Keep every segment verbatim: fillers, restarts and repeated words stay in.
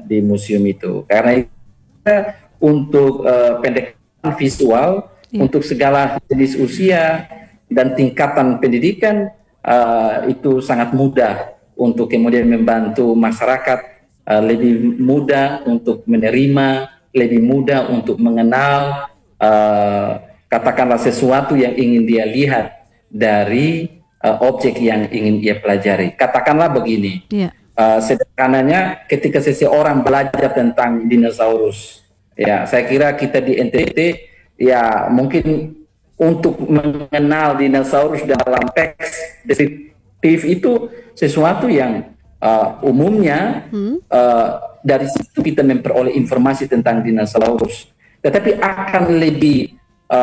di museum itu. Karena itu untuk uh, pendekatan visual, yeah. untuk segala jenis usia dan tingkatan pendidikan, uh, itu sangat mudah untuk kemudian membantu masyarakat uh, lebih mudah untuk menerima, lebih mudah untuk mengenal uh, katakanlah sesuatu yang ingin dia lihat dari uh, objek yang ingin ia pelajari. Katakanlah begini, yeah. uh, sederhananya ketika seseorang belajar tentang dinosaurus, ya saya kira kita di N T T ya mungkin untuk mengenal dinosaurus dalam teks deskriptif itu sesuatu yang uh, umumnya hmm. uh, dari situ kita memperoleh informasi tentang dinosaurus, tetapi akan lebih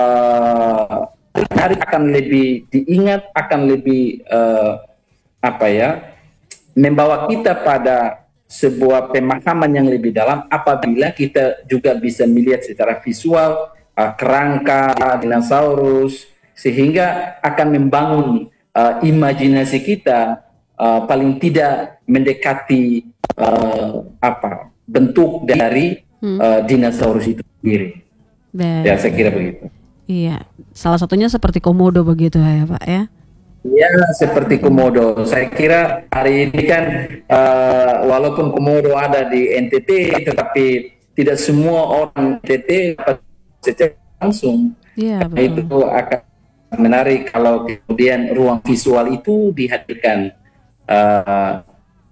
uh, hari akan lebih diingat, akan lebih uh, apa ya, membawa kita pada sebuah pemahaman yang lebih dalam apabila kita juga bisa melihat secara visual uh, kerangka dinosaurus, sehingga akan membangun uh, imajinasi kita, uh, paling tidak mendekati uh, apa bentuk dari hmm. uh, dinosaurus itu sendiri. Baik. Ya saya kira begitu. Iya, salah satunya seperti komodo begitu ya Pak ya? Iya, seperti komodo. Saya kira hari ini kan uh, walaupun komodo ada di N T T, tetapi tidak semua orang N T T dapat secara langsung. Iya, betul. Itu akan menarik kalau kemudian ruang visual itu dihadirkan uh,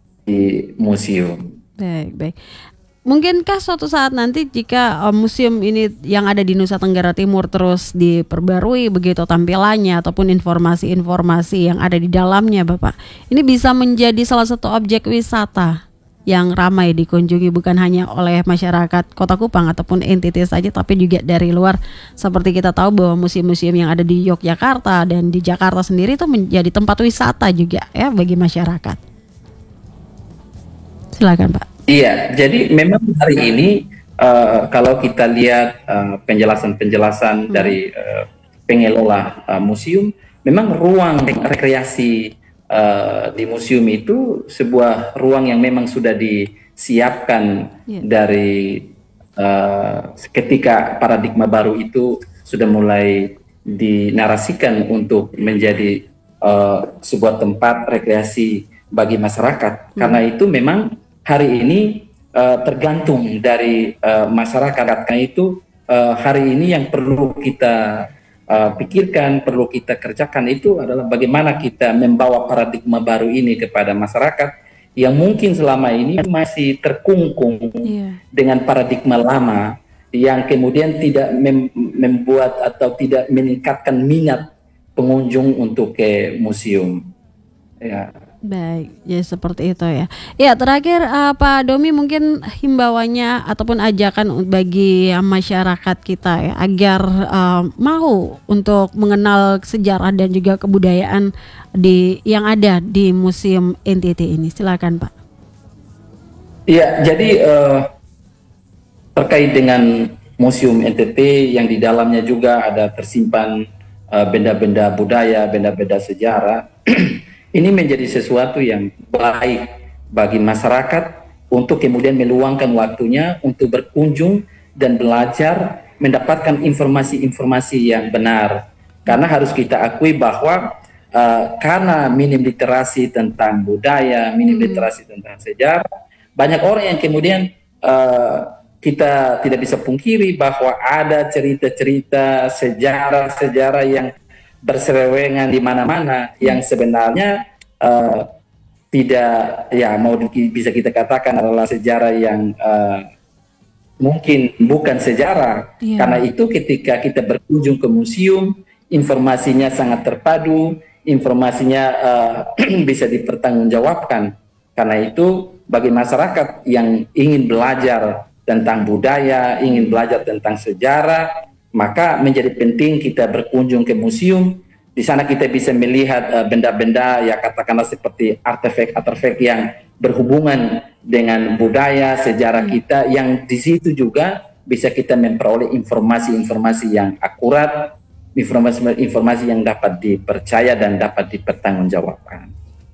di museum. Baik, baik. Mungkinkah suatu saat nanti jika uh, museum ini yang ada di Nusa Tenggara Timur terus diperbarui begitu tampilannya ataupun informasi-informasi yang ada di dalamnya Bapak, ini bisa menjadi salah satu objek wisata yang ramai dikunjungi bukan hanya oleh masyarakat Kota Kupang ataupun N T T saja, tapi juga dari luar. Seperti kita tahu bahwa museum-museum yang ada di Yogyakarta dan di Jakarta sendiri itu menjadi tempat wisata juga ya bagi masyarakat. Silakan Pak. Iya, jadi memang hari ini uh, kalau kita lihat uh, penjelasan-penjelasan hmm. dari uh, pengelola uh, museum, memang ruang rekreasi uh, di museum itu sebuah ruang yang memang sudah disiapkan yeah. dari uh, ketika paradigma baru itu sudah mulai dinarasikan untuk menjadi uh, sebuah tempat rekreasi bagi masyarakat. Hmm. Karena itu memang hari ini uh, tergantung dari uh, masyarakat. Karena itu uh, hari ini yang perlu kita uh, pikirkan, perlu kita kerjakan itu adalah bagaimana kita membawa paradigma baru ini kepada masyarakat yang mungkin selama ini masih terkungkung yeah. dengan paradigma lama yang kemudian tidak mem- membuat atau tidak meningkatkan minat pengunjung untuk ke museum. Ya. Baik, ya seperti itu ya. Ya terakhir uh, Pak Domi mungkin himbauannya ataupun ajakan bagi masyarakat kita ya agar uh, mau untuk mengenal sejarah dan juga kebudayaan di yang ada di Museum N T T ini. Silakan Pak. Iya, jadi uh, terkait dengan Museum N T T yang di dalamnya juga ada tersimpan uh, benda-benda budaya, benda-benda sejarah. Ini menjadi sesuatu yang baik bagi masyarakat untuk kemudian meluangkan waktunya untuk berkunjung dan belajar, mendapatkan informasi-informasi yang benar. Karena harus kita akui bahwa uh, karena minim literasi tentang budaya, minim hmm. literasi tentang sejarah, banyak orang yang kemudian uh, kita tidak bisa pungkiri bahwa ada cerita-cerita sejarah-sejarah yang berselewengan di mana-mana yang sebenarnya uh, tidak ya mau di, bisa kita katakan adalah sejarah yang uh, mungkin bukan sejarah. Yeah. Karena itu ketika kita berkunjung ke museum, informasinya sangat terpadu, informasinya uh, bisa dipertanggungjawabkan. Karena itu bagi masyarakat yang ingin belajar tentang budaya, ingin belajar tentang sejarah, maka menjadi penting kita berkunjung ke museum. Di sana kita bisa melihat uh, benda-benda ya katakanlah seperti artefak-artefak yang berhubungan dengan budaya, sejarah kita, yang di situ juga bisa kita memperoleh informasi-informasi yang akurat, informasi-informasi yang dapat dipercaya dan dapat dipertanggungjawabkan.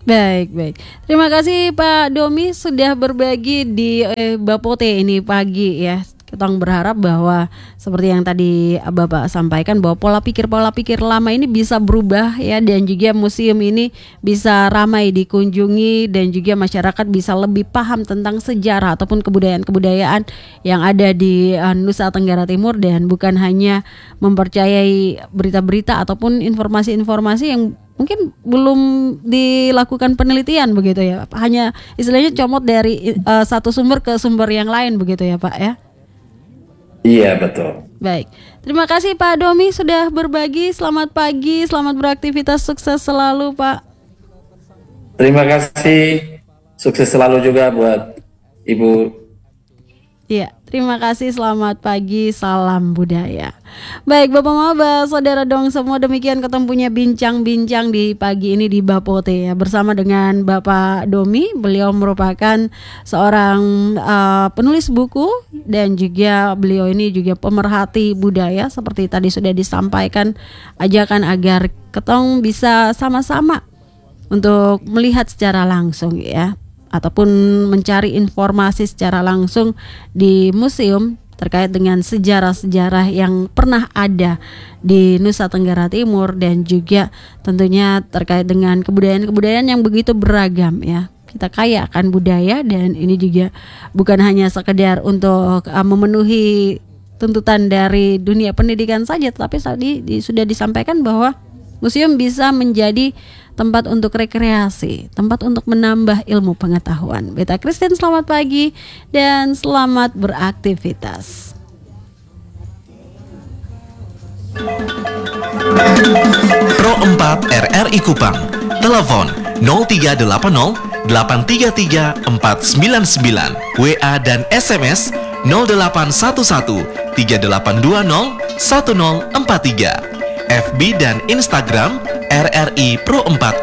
Baik, baik. Terima kasih Pak Domi sudah berbagi di eh, Bapote ini pagi ya. Kita berharap bahwa seperti yang tadi Bapak sampaikan bahwa pola pikir-pola pikir lama ini bisa berubah ya, dan juga museum ini bisa ramai dikunjungi dan juga masyarakat bisa lebih paham tentang sejarah ataupun kebudayaan-kebudayaan yang ada di uh, Nusa Tenggara Timur, dan bukan hanya mempercayai berita-berita ataupun informasi-informasi yang mungkin belum dilakukan penelitian begitu ya. Hanya istilahnya comot dari uh, satu sumber ke sumber yang lain begitu ya Pak ya. Iya, betul. Baik, terima kasih Pak Domi sudah berbagi. Selamat pagi, selamat beraktivitas, sukses selalu Pak. Terima kasih, sukses selalu juga buat Ibu. Iya, terima kasih, selamat pagi, salam budaya. Baik Bapak Maba, saudara dong semua, demikian ketemunya bincang-bincang di pagi ini di Bapote ya, bersama dengan Bapak Domi. Beliau merupakan seorang uh, penulis buku dan juga beliau ini juga pemerhati budaya. Seperti tadi sudah disampaikan, ajakan agar ketong bisa sama-sama untuk melihat secara langsung ya, ataupun mencari informasi secara langsung di museum terkait dengan sejarah-sejarah yang pernah ada di Nusa Tenggara Timur, dan juga tentunya terkait dengan kebudayaan-kebudayaan yang begitu beragam ya. Kita kaya akan budaya, dan ini juga bukan hanya sekedar untuk uh, memenuhi tuntutan dari dunia pendidikan saja, tetapi tadi di, sudah disampaikan bahwa museum bisa menjadi tempat untuk rekreasi, tempat untuk menambah ilmu pengetahuan. Beta Christine, selamat pagi dan selamat beraktivitas. Pro empat R R I Kupang, telepon nol tiga delapan nol delapan tiga tiga empat sembilan sembilan, W A dan S M S nol delapan satu satu tiga delapan dua nol satu nol empat tiga, F B dan Instagram R R I Pro empat